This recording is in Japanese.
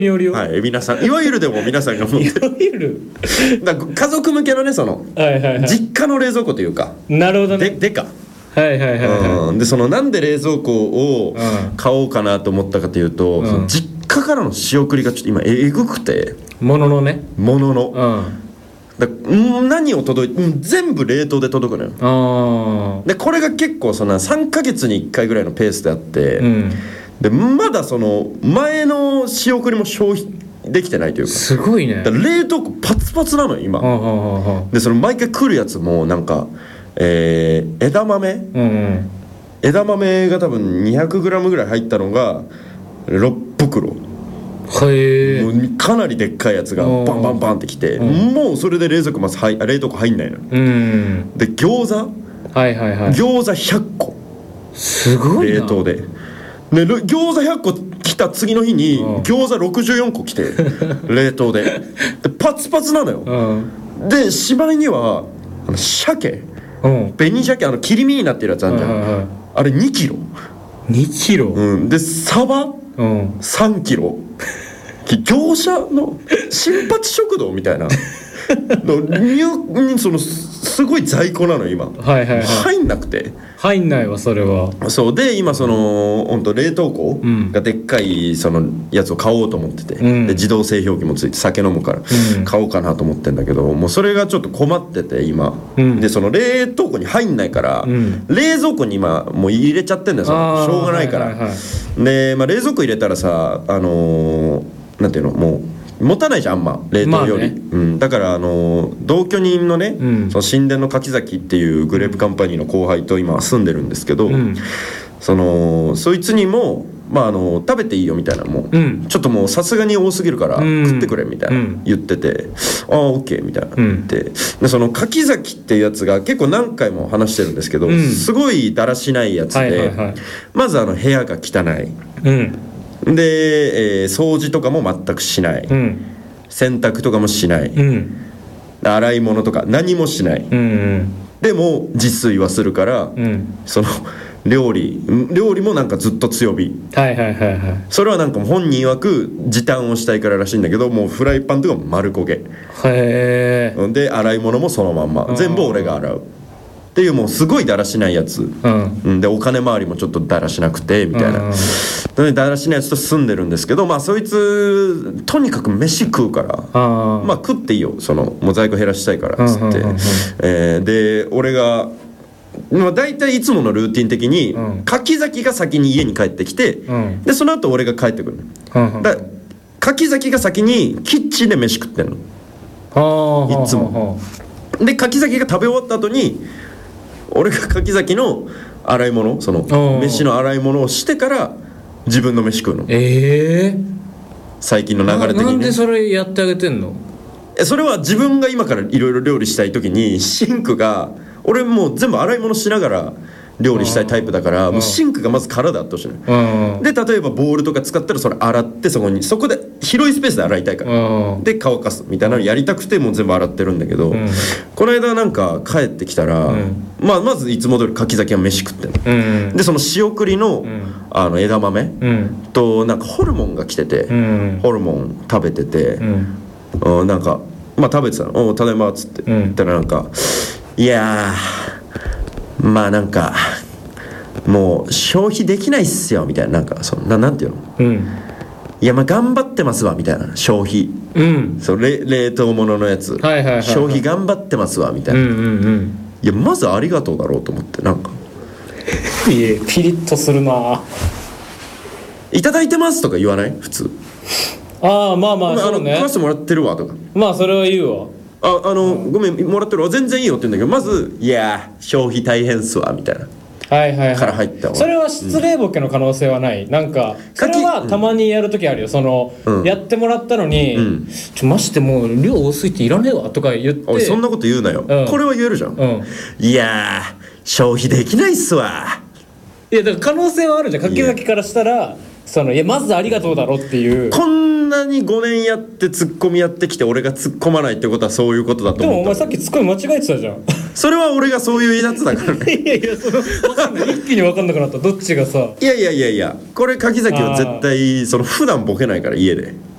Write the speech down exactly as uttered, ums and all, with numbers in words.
によるよ。 はい、皆さんいわゆるでも皆さんが持ってるいわゆるだから家族向けのねその、 はいはいはい、 実家の冷蔵庫というかなるほどね。 ででかはいはいはいはい、 うん、でそのなんで冷蔵庫を買おうかなと思ったかというと、うん、その実家からの仕送りがちょっと今えぐくてもののねものの、 うんだ何を届いて全部冷凍で届くのよ。 あでこれが結構そのさんかげつにいっかいぐらいのペースであって、うん、でまだその前の仕送りも消費できてないというかすごいね。 だ冷凍庫パツパツなの今。でその毎回来るやつもなんか、えー、枝豆、うんうん、枝豆が多分 にひゃくグラム ぐらい入ったのがろくふくろ。 へもうかなりでっかいやつがバンバンバンってきて、うん、もうそれで冷蔵庫まず入冷凍庫入んないの、うん、で餃子、 はいはいはい、 餃子ひゃっこすごいな冷凍でで餃子ひゃっこ来た次の日に餃子ろくじゅうよんこ来て冷凍 で, でパツパツなのよ、うん、でしまいにはあの鮭、うん、紅鮭あの切り身になってるやつあるじゃん、うんうんうん、あれにキロにキロ、 うん、でサバ、うん、さんキロ業者の新八食堂みたいなのそのすごい在庫なの今、はいはいはい、入んなくて入んないわそれは。 そうで今その本当冷凍庫がでっかいそのやつを買おうと思ってて、うん、で自動製氷機もついて酒飲むから買おうかなと思ってんだけど、もうそれがちょっと困ってて今、うん、でその冷凍庫に入んないから、うん、冷蔵庫に今もう入れちゃってんだよそのしょうがないから、はいはいはい、で、まあ、冷蔵庫入れたらさあのーなんていうのもう持たないじゃんあんま冷凍より、まあねうん、だからあの同居人のね、うん、その神殿の柿崎っていうグレープカンパニーの後輩と今住んでるんですけど、うん、そのそいつにも、まあ、あの食べていいよみたいなもう、うん、ちょっともうさすがに多すぎるから、うん、食ってくれみたいな、うん、言っててああオッケーみたいな言って、うん、でその柿崎っていうやつが結構何回も話してるんですけど、うん、すごいだらしないやつで、はいはいはい、まずあの部屋が汚い、うんで、えー、掃除とかも全くしない、うん、洗濯とかもしない、うん、洗い物とか何もしない、うんうん、でも自炊はするから、うん、その料理料理もなんかずっと強火、はいはいはいはい、それはなんか本人曰く時短をしたいかららしいんだけどもうフライパンとかも丸焦げへーで洗い物もそのまんま全部俺が洗うっていうもうすごいだらしないやつ、うん、でお金回りもちょっとだらしなくてみたいな、うん、だらしないやつと住んでるんですけど、まあそいつとにかく飯食うからまあ食っていいよそのもう在庫減らしたいからっつって、えー、で俺がまあ、大体いつものルーティン的に、うん、柿崎が先に家に帰ってきて、うん、でその後俺が帰ってくる、うん、だ柿崎が先にキッチンで飯食ってんのいつもで柿崎が食べ終わった後に俺が柿崎の洗い物その飯の洗い物をしてから自分の飯食うの。えー、最近の流れ的に、ね、 な, なんでそれやってあげてんの。 それは自分が今からいろいろ料理したい時にシンクが俺もう全部洗い物しながら料理したいタイプだからもうシンクがまず空であってほしいので例えばボウルとか使ったらそれ洗ってそこにそこで広いスペースで洗いたいからで乾かすみたいなのやりたくてもう全部洗ってるんだけど、うん、この間なんか帰ってきたら、うん、まあ、まずいつも通り柿崎は飯食ってんの、うん、でその仕送り の,、うん、あの枝豆、うん、となんかホルモンが来てて、うん、ホルモン食べてて、うん、なんかまあ食べてたのおただいまっつって言ったらなんかいやーまあなんかもう消費できないっすよみたいななんかそんななんていうの、うん、いやまあ頑張ってますわみたいな消費、うん、そう 冷, 冷凍物のやつ、はいはいはいはい、消費頑張ってますわみたいな、うんうんうん、いやまずありがとうだろうと思ってなんかいやピリッとするな。 いただいてますとか言わない普通。 ああまあまあそうね。食わせてもらってるわとか。 まあそれは言うわ。 ああのごめんもらってるわ全然いいよって言うんだけどまずいや消費大変っすわみたいな。 はいはいはい、 から入ったわ。 それは失礼ボケの可能性はない、うん、なんかそれはたまにやるときあるよその、うん、やってもらったのに、うん、ちょましてもう量多すぎていらねえわとか言っておいそんなこと言うなよ、うん、これは言えるじゃん、うん、いや消費できないっすわ。 いやだから可能性はあるじゃん柿崎からしたらそのいやまずありがとうだろっていうこんなにごねんやってツッコミやってきて俺が突っ込まないってことはそういうことだと思った。 でもお前さっきツッコミ間違えてたじゃんそれは俺がそういうやつだからねいやいやその分かんない一気に分かんなくなったどっちがさいやいやいやいやこれ柿崎は絶対その普段ボケないから家で